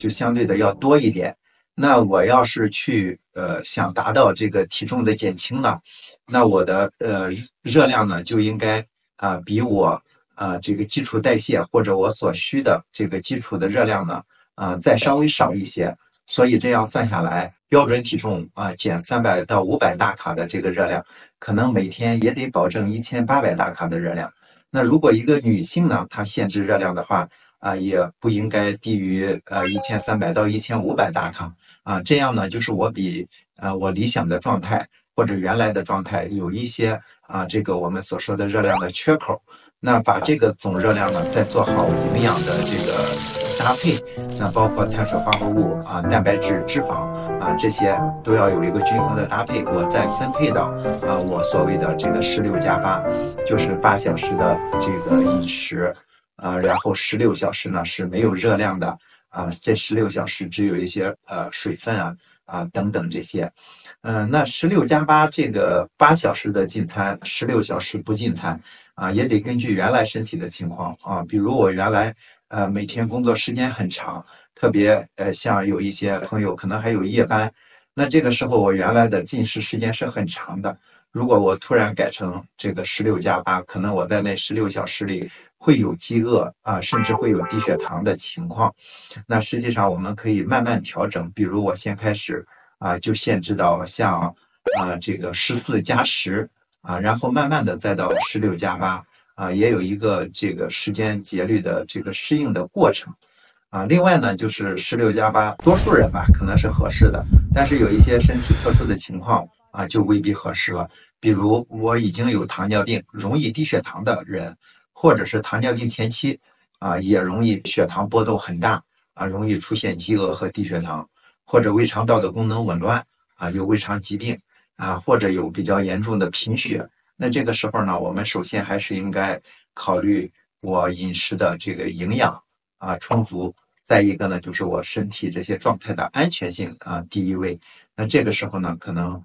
就相对的要多一点。那我要是去想达到这个体重的减轻呢，那我的热量呢就应该比我这个基础代谢或者我所需的这个基础的热量呢再稍微少一些。所以这样算下来，标准体重减300到500大卡的这个热量，可能每天也得保证1800大卡的热量。那如果一个女性呢，她限制热量的话也不应该低于1300到1500大卡这样呢，就是我比我理想的状态或者原来的状态有一些这个我们所说的热量的缺口。那把这个总热量呢，再做好营养的这个搭配，那包括碳水化合物蛋白质、脂肪这些都要有一个均衡的搭配，我再分配到我所谓的这个16+8，就是8小时的这个饮食然后16小时呢是没有热量的这16小时只有一些水分等等这些。那16+8这个8小时的进餐，16小时不进餐也得根据原来身体的情况比如我原来每天工作时间很长，特别像有一些朋友可能还有夜班，那这个时候我原来的进食时间是很长的。如果我突然改成这个16+8，可能我在那16小时里会有饥饿甚至会有低血糖的情况。那实际上我们可以慢慢调整，比如我先开始就限制到像这个14+10然后慢慢的再到16+8也有一个这个时间节律的这个适应的过程另外呢，就是16+8，多数人吧可能是合适的，但是有一些身体特殊的情况就未必合适了。比如我已经有糖尿病，容易低血糖的人，或者是糖尿病前期也容易血糖波动很大容易出现饥饿和低血糖，或者胃肠道的功能紊乱有胃肠疾病或者有比较严重的贫血。那这个时候呢，我们首先还是应该考虑我饮食的这个营养充足，再一个呢就是我身体这些状态的安全性第一位。那这个时候呢，可能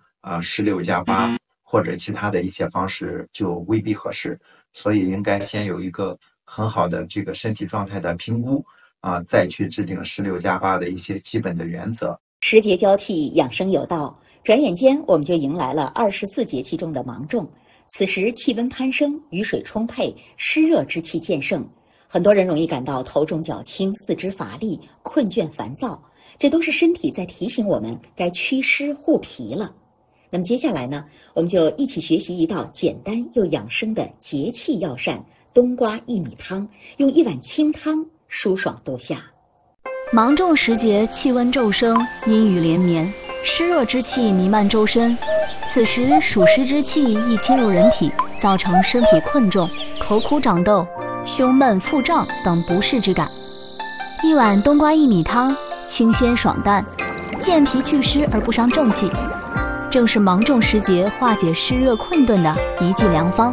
16+8或者其他的一些方式就未必合适，所以应该先有一个很好的这个身体状态的评估再去制定16+8的一些基本的原则。 时节交替，养生有道，转眼间我们就迎来了24节气中的芒种。此时气温攀升，雨水充沛，湿热之气渐盛，很多人容易感到头重脚轻、四肢乏力、困倦烦躁，这都是身体在提醒我们该祛湿护脾了。那么接下来呢，我们就一起学习一道简单又养生的节气药膳——冬瓜薏米汤，用一碗清汤舒爽度夏。 芒种时节，气温骤升，阴雨连绵，湿热之气弥漫周身。此时暑湿之气易侵入人体，造成身体困重、口苦长痘、胸闷腹胀等不适之感。一碗冬瓜薏米汤，清鲜爽淡，健脾祛湿而不伤正气，正是芒种时节化解湿热困顿的一剂良方。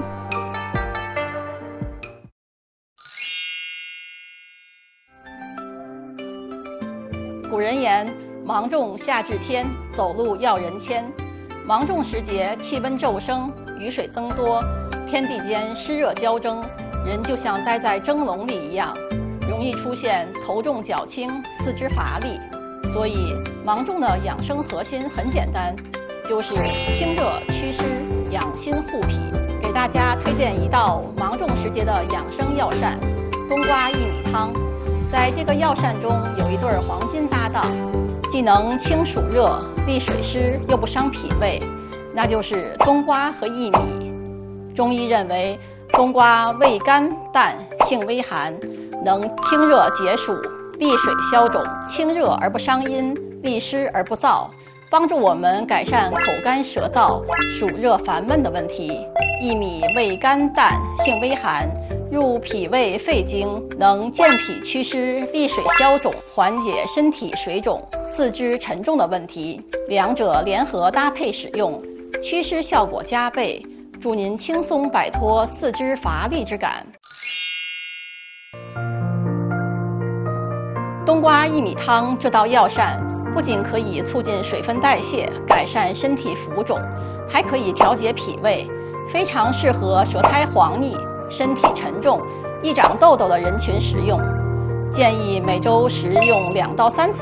古人言：芒种夏至天，走路要人牵。芒种时节，气温骤升，雨水增多，天地间湿热交争，人就像待在蒸笼里一样，容易出现头重脚轻、四肢乏力。所以芒种的养生核心很简单，就是清热祛湿、养心护脾。给大家推荐一道芒种时节的养生药膳——冬瓜薏米汤。在这个药膳中有一对黄金搭档，既能清暑热、利水湿，又不伤脾胃，那就是冬瓜和薏米。中医认为，冬瓜味甘淡，性微寒，能清热解暑、利水消肿，清热而不伤阴，利湿而不燥，帮助我们改善口干舌燥、暑热烦闷的问题。薏米味甘淡，性微寒，入脾胃肺经，能健脾祛湿、利水消肿，缓解身体水肿、四肢沉重的问题。两者联合搭配使用，祛湿效果加倍，助您轻松摆脱四肢乏力之感。冬瓜薏米汤这道药膳不仅可以促进水分代谢，改善身体浮肿，还可以调节脾胃，非常适合舌苔黄腻、身体沉重、易长痘痘的人群食用。 建议每周食用2到3次。